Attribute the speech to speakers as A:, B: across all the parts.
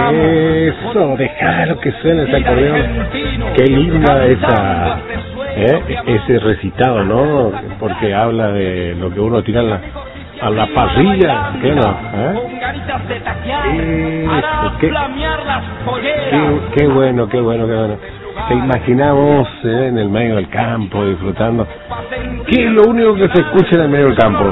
A: Eso, déjalo que suene ese acordeón. Qué linda esa, ese recitado, ¿no? Porque habla de lo que uno tira a la parrilla, ¿qué no? Qué bueno, qué bueno, qué bueno. Te imaginamos en el medio del campo disfrutando. ¿Qué es lo único que se escucha en el medio del campo?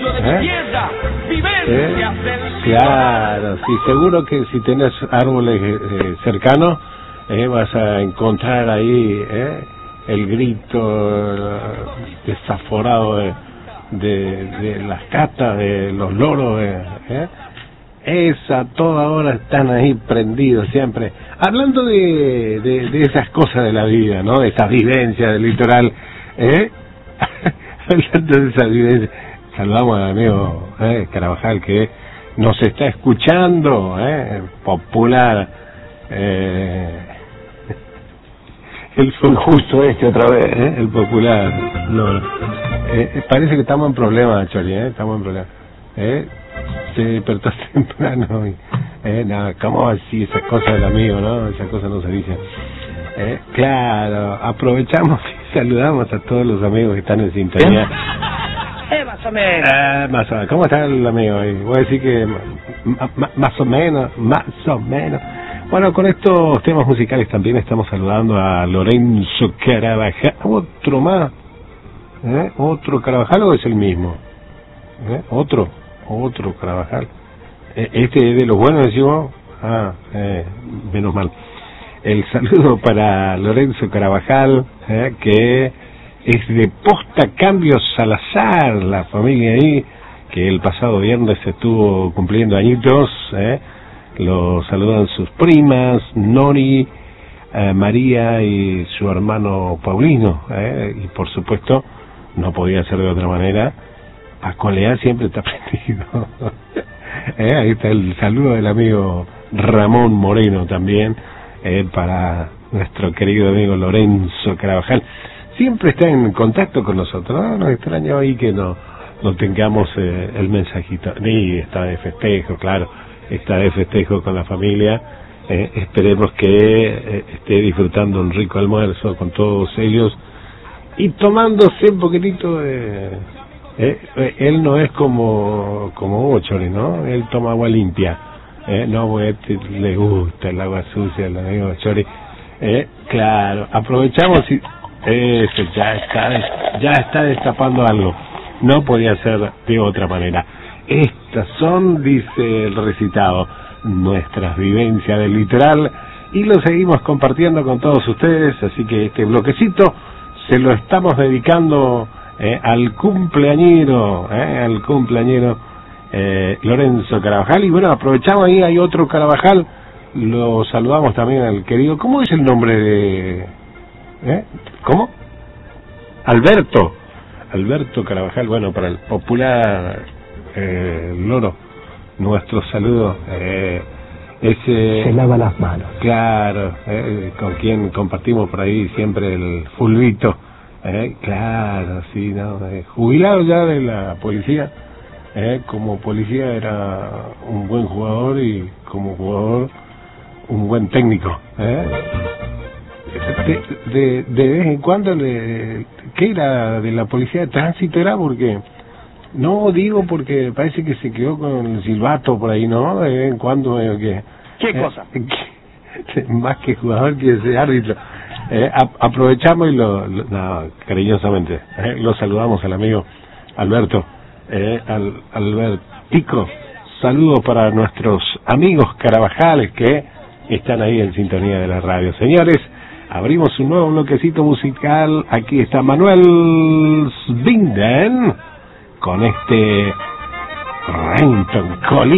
A: Claro, sí, seguro que si tenés árboles cercanos, vas a encontrar ahí el grito desaforado de las catas, de los loros, esa toda hora están ahí prendidos siempre. Hablando de esas cosas de la vida, ¿no? De esas vivencias del litoral, hablando de esas vivencias, saludamos al amigo Carabajal que nos está escuchando, popular, el justo otra vez, el popular. No, parece que estamos en problemas, Chori, estamos en problemas. Se despertó temprano y nada, ¿cómo así esas cosas del amigo, no? Esas cosas no se dicen. Claro, aprovechamos y saludamos a todos los amigos que están en sintonía.
B: Más o menos.
A: Más o menos. ¿Cómo está el amigo ahí? Voy a decir que más o menos. Bueno, con estos temas musicales también estamos saludando a Lorenzo Carabajal. Otro más. ¿Otro Carabajal o es el mismo? Otro Carabajal. Este es de los buenos, decimos. Menos mal. El saludo para Lorenzo Carabajal, que es de Posta Cambio Salazar, la familia ahí, que el pasado viernes estuvo cumpliendo añitos. Lo saludan sus primas, Nori, María y su hermano Paulino, y por supuesto, no podía ser de otra manera, Pacolea siempre está prendido. Ahí está el saludo del amigo Ramón Moreno también, para nuestro querido amigo Lorenzo Carabajal. Siempre está en contacto con nosotros, ¿no? Nos extraña hoy que no tengamos el mensajito. Y está de festejo, claro, está de festejo con la familia. Esperemos que esté disfrutando un rico almuerzo con todos ellos y tomándose un poquitito de... él no es como vos, Chori, ¿no? Él toma agua limpia. No, le gusta el agua sucia al amigo Chori. Claro, aprovechamos y... ya está destapando algo. No podía ser de otra manera. Estas son, dice el recitado, nuestras vivencias del litoral y lo seguimos compartiendo con todos ustedes. Así que este bloquecito se lo estamos dedicando al cumpleañero Lorenzo Carabajal. Y bueno, aprovechamos ahí, hay otro Carabajal, lo saludamos también al querido. ¿Cómo es el nombre de...? ¿Cómo? Alberto Carabajal. Bueno, para el popular loro, nuestro saludo. Se
B: lava las manos.
A: Claro, con quien compartimos por ahí siempre el fulbito. Claro, sí, ¿no? Jubilado ya de la policía. Como policía era un buen jugador y como jugador un buen técnico. De vez en cuando ¿qué era? De la policía de tránsito era, porque no digo porque parece que se quedó con el silbato por ahí, ¿no? De vez en cuando
B: ¿Qué cosa?
A: Más que jugador que ese árbitro. Aprovechamos y no, cariñosamente lo saludamos al amigo Alberto, Albertico. Saludos para nuestros amigos Carabajales que están ahí en sintonía de la radio. Señores, abrimos un nuevo bloquecito musical. Aquí está Manuel Svinden con este Renton Colina.